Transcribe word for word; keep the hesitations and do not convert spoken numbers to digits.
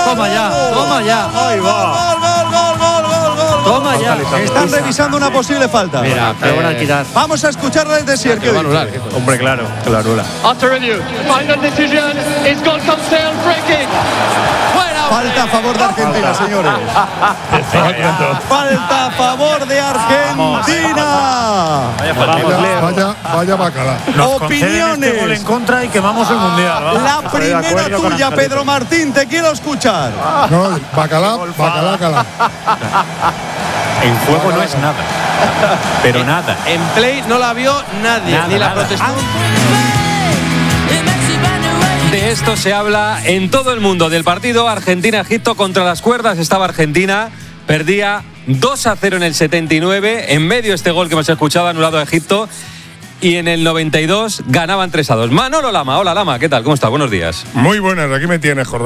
toma ya, toma ya. Ahí va. Gol, gol, gol, gol, gol, gol. Toma ya. Están revisando una posible falta. Mira, pero van a quitar. Vamos a escucharla desde Sier. Que va a anular. Hombre, claro, que lo anula. After review, final decision is goal Cancel, free kick. Falta a favor de Argentina, señores. Falta a favor de Argentina. Vaya, vaya, vaya bacala. Opiniones. Este gol en contra y quemamos el mundial. ¿va? La primera tuya, Pedro Martín, te quiero escuchar. No, bacalá, bacalá, bacalá. En juego no es nada. Pero nada. En play no la vio nadie, Nada, ni la nada. protestó. De esto se habla en todo el mundo. Del partido Argentina-Egipto, contra las cuerdas estaba Argentina, perdía dos a cero en el setenta y nueve, en medio este gol que hemos escuchado anulado a Egipto, y en el noventa y dos ganaban tres a dos. Manolo Lama, hola Lama, ¿qué tal? ¿Cómo estás? Buenos días. Muy buenas, aquí me tienes, Jorge.